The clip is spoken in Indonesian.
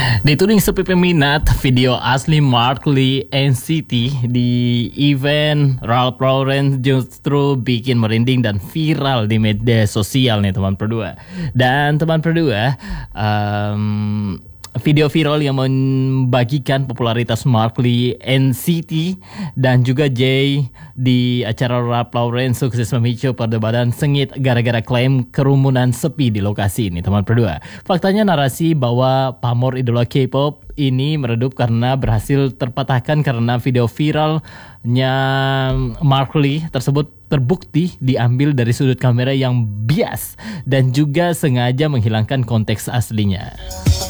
Dituding sepi peminat, video asli Mark Lee NCT di event Ralph Lauren justru bikin merinding dan viral di media sosial nih teman berdua. Dan teman berdua, video viral yang membagikan popularitas Mark Lee NCT dan juga Jay di acara Ralph Lauren sukses memicu perdebatan sengit gara-gara klaim kerumunan sepi di lokasi ini teman berdua. Faktanya narasi bahwa pamor idola K-pop ini meredup karena berhasil terpatahkan karena video viralnya Mark Lee tersebut terbukti diambil dari sudut kamera yang bias dan juga sengaja menghilangkan konteks aslinya.